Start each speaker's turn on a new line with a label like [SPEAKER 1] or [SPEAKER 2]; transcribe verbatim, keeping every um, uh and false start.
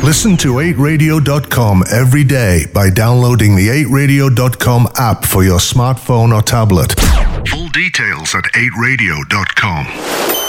[SPEAKER 1] Listen to eight radio dot com every day by downloading the eight radio dot com app for your smartphone or tablet. Full details at eight radio dot com.